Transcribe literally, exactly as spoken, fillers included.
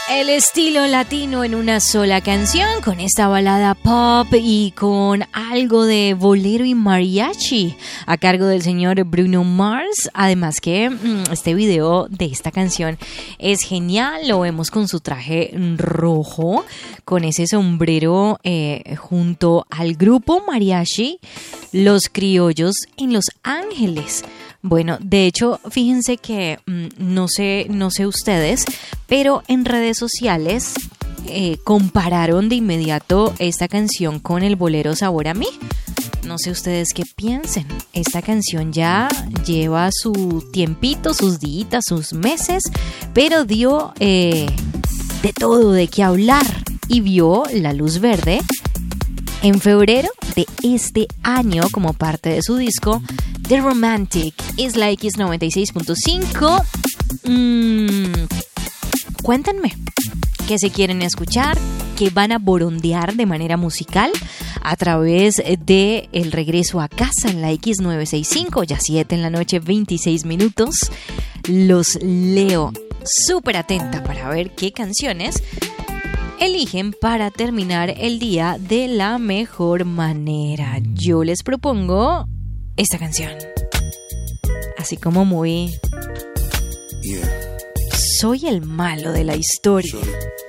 El estilo latino en una sola canción, con esta balada pop y con algo de bolero y mariachi a cargo del señor Bruno Mars. Además que mmm, este video de esta canción es genial, lo vemos con su traje rojo, con ese sombrero eh, junto al grupo mariachi Los Criollos en Los Ángeles. Bueno, de hecho, fíjense que mmm, no sé, no sé ustedes, pero en redes sociales eh, compararon de inmediato esta canción con el bolero Sabor a mí. No sé ustedes qué piensen. Esta canción ya lleva su tiempito, sus días, sus meses, pero dio eh, de todo de qué hablar y vio la luz verde en febrero de este año como parte de su disco The Romantic. Isla X noventa y seis punto cinco. Mm, cuéntenme qué se quieren escuchar, qué van a borondear de manera musical a través de el regreso a casa en la X novecientos sesenta y cinco, ya siete en la noche, veintiséis minutos. Los leo súper atenta para ver qué canciones eligen para terminar el día de la mejor manera. Yo les propongo esta canción, así como muy... Yeah. Soy el malo de la historia. Sure.